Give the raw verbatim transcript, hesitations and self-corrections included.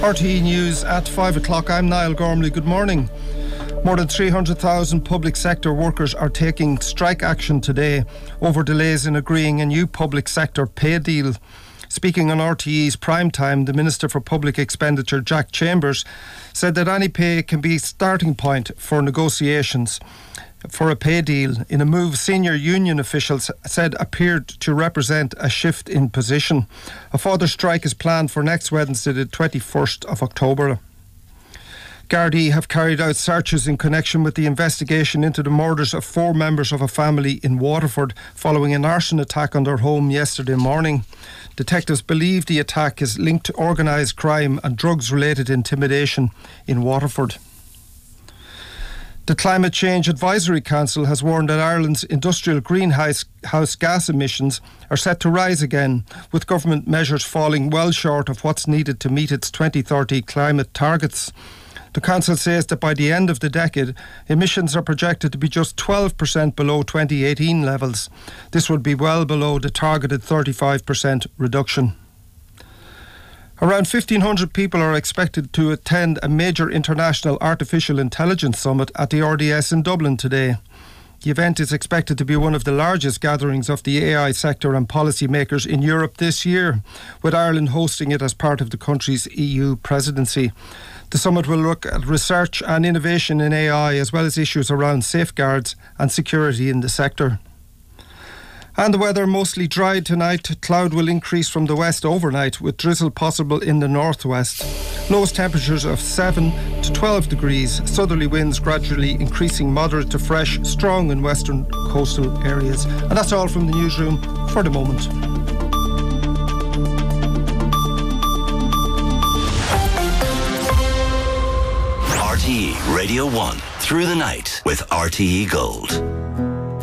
R T E News at five o'clock. I'm Niall Gormley. Good morning. More than three hundred thousand public sector workers are taking strike action today over delays in agreeing a new public sector pay deal. Speaking on R T E's Prime Time, the Minister for Public Expenditure, Jack Chambers, said that any pay can be a starting point for negotiations for a pay deal, in a move senior union officials said appeared to represent a shift in position. A further strike is planned for next Wednesday, the twenty-first of October. Gardaí have carried out searches in connection with the investigation into the murders of four members of a family in Waterford following an arson attack on their home yesterday morning. Detectives believe the attack is linked to organised crime and drugs-related intimidation in Waterford. The Climate Change Advisory Council has warned that Ireland's industrial greenhouse gas emissions are set to rise again, with government measures falling well short of what's needed to meet its twenty thirty climate targets. The Council says that by the end of the decade, emissions are projected to be just twelve percent below twenty eighteen levels. This would be well below the targeted thirty-five percent reduction. Around fifteen hundred people are expected to attend a major international artificial intelligence summit at the R D S in Dublin today. The event is expected to be one of the largest gatherings of the A I sector and policymakers in Europe this year, with Ireland hosting it as part of the country's E U presidency. The summit will look at research and innovation in A I, as well as issues around safeguards and security in the sector. And the weather mostly dry tonight. Cloud will increase from the west overnight, with drizzle possible in the northwest. Lowest temperatures of seven to twelve degrees. Southerly winds gradually increasing, moderate to fresh, strong in western coastal areas. And that's all from the newsroom for the moment. R T E Radio one, through the night with R T E Gold.